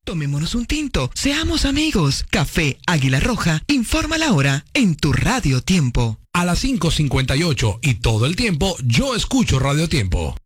Tomémonos un tinto, seamos amigos. Café Águila Roja, informa la hora en tu Radio Tiempo. A las 5:58 y todo el tiempo yo escucho Radio Tiempo.